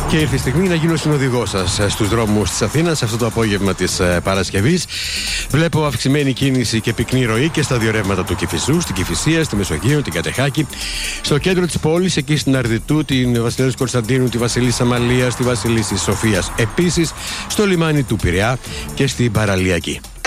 Και ήρθε η στιγμή να γίνω συνοδηγός σας στους δρόμους της Αθήνας αυτό το απόγευμα της Παρασκευής. Βλέπω αυξημένη κίνηση και πυκνή ροή και στα δύο ρεύματα του Κηφισού, στην Κηφισία, στη Μεσογείο, την Κατεχάκη, στο κέντρο της πόλης, εκεί στην Αρδιτού, την Βασιλέως Κωνσταντίνου, τη Βασιλίσσα Μαλίας, τη Βασιλίσσης Σοφίας. Επίσης στο λιμάνι του Πειραιά και στην Παραλιακή.